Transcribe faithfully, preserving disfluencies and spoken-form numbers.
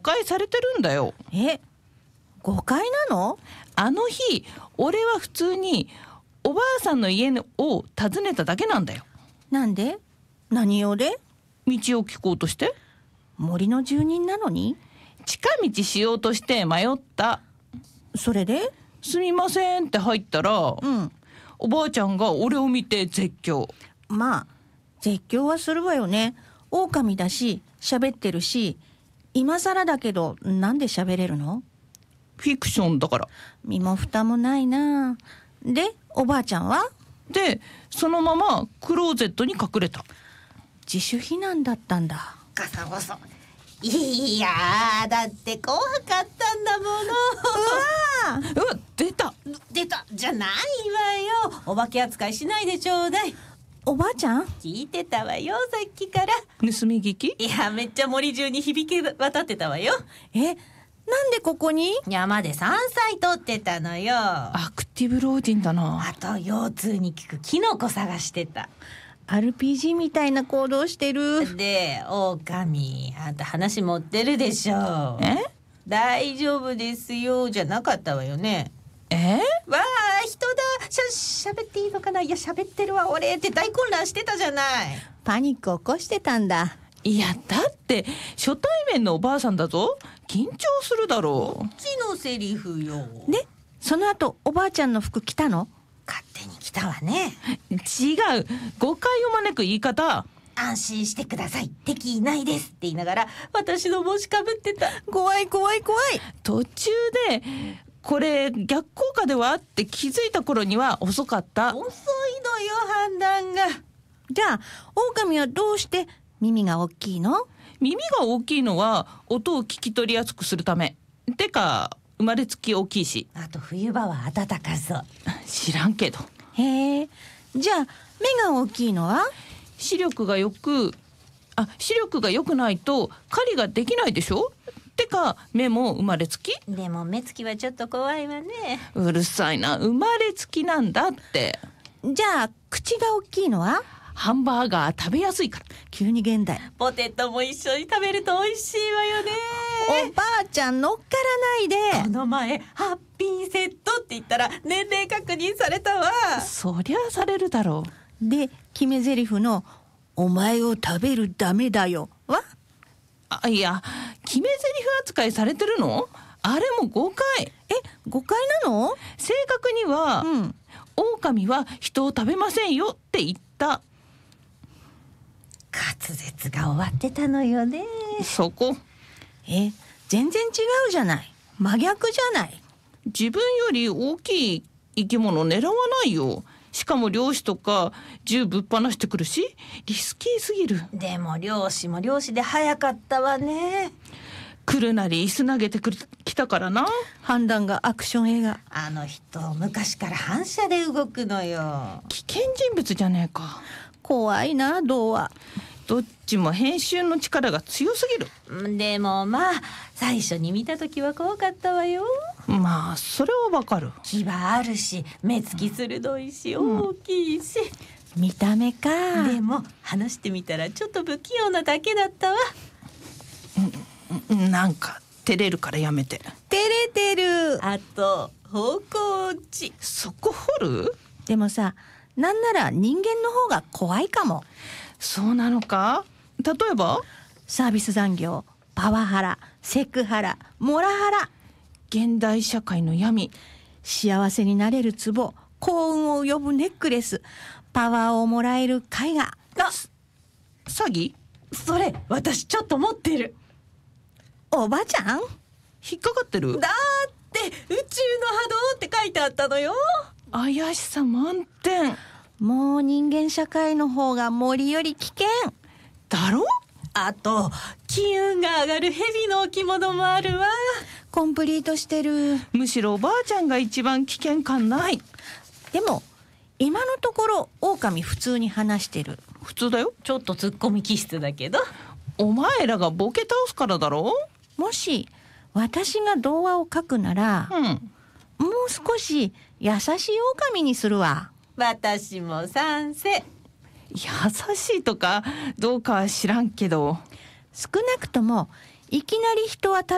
解されてるんだよ。 え、誤解なの？ あの日俺は普通におばあさんの家を訪ねただけなんだよ。 なんで？何用で？ 道を聞こうとして。 森の住人なのに？ 近道しようとして迷った。 それで？ すみませんって入ったら、 うん、 おばあちゃんが俺を見て絶叫。 まあ絶叫はするわよね。狼だし喋ってるし、今更だけどなんで喋れるの？ フィクションだから。 身も蓋もないな。でおばあちゃんは？ でそのままクローゼットに隠れた。 自主避難だったんだ。 ガサゴソ。いやー、だって怖かったんだもの。 うわ出た出たじゃないわよ。お化け扱いしないでちょうだい。 おばあちゃん？ 聞いてたわよ、さっきから。 盗み聞き？ いや、めっちゃ森中に響き渡ってたわよ。 え、なんでここに？ 山で山菜取ってたのよ。 アクティブ老人だな。 あと腰痛に効くキノコ探してた。 アールピージー みたいな行動してる。 で、狼、あんた話持ってるでしょ。 え？ 大丈夫ですよじゃなかったわよね。 え？ わあ、人だ。しゃ、喋っていいのかな。いや、喋ってるわ俺って大混乱してたじゃない。 パニック起こしてたんだ。 いやだって初対面のおばあさんだぞ。緊張するだろう。 こっちのセリフよ。 でその後おばあちゃんの服着たの？ 勝手に来たわね。 違う、誤解を招く言い方。 安心してください、敵いないですって言いながら私の帽子かぶってた。 怖い怖い怖い。 途中でこれ逆効果ではって気づいた頃には遅かった。 遅いのよ判断が。 じゃあ狼はどうして耳が大きいの？ 耳が大きいのは音を聞き取りやすくするため。てか生まれつき大きいし。 あと冬場は暖かそう。 知らんけど。 へえ。じゃあ目が大きいのは？ 視力がよくあ視力が良くないと狩りができないでしょ。てか目も生まれつき。 でも目つきはちょっと怖いわね。 うるさいな、生まれつきなんだって。 じゃあ口が大きいのは？ ハンバーガー食べやすいから。 急に現代。 ポテトも一緒に食べると美味しいわよね。 おばあちゃん乗っからないで。 この前ハッピーセットって言ったら年齢確認されたわ。 そりゃされるだろう。で決め台詞のお前を食べるダメだよは？ あ、いや決め台詞扱いされてるの？あれも誤解。 え、誤解なの？ 正確には、うん、狼は人を食べませんよって言った。 滑舌が終わってたのよね。 そこ。 え、全然違うじゃない。真逆じゃない。 自分より大きい生き物狙わないよ。しかも漁師とか銃ぶっ放してくるしリスキーすぎる。 でも漁師も漁師で早かったわね。 来るなり椅子投げてくる来たからな。 判断がアクション映画。 あの人昔から反射で動くのよ。 危険人物じゃねえか。 怖いな童話。 どっちも編集の力が強すぎる。でもまあ最初に見た時は怖かったわよ。 まあそれはわかる。 牙あるし目つき鋭いし、うん、大きいし、 見た目か。 でも話してみたらちょっと不器用なだけだったわ。 なんか照れるからやめて。 照れてる。 あと方向音痴。 そこ掘る？ でもさ、なんなら人間の方が怖いかも。 そうなのか？例えばサービス残業、パワハラ、セクハラ、モラハラ、 現代社会の闇、 幸せになれるツボ、幸運を呼ぶネックレス、パワーをもらえる絵画。 あ、詐欺？ それ私ちょっと持ってる。 おばちゃん？ 引っかかってる？ だって宇宙の波動って書いてあったのよ。 怪しさ満点。 もう人間社会の方が森より危険だろ。 あと気運が上がる蛇の置物もあるわ。 コンプリートしてる。 むしろおばあちゃんが一番危険感ない。 でも今のところ狼普通に話してる。 普通だよ。 ちょっとツッコミ気質だけど。 お前らがボケ倒すからだろ。 もし私が童話を書くなら、うん、もう少し優しい狼にするわ。 私も賛成。 優しいとかどうかは知らんけど、 少なくともいきなり人は食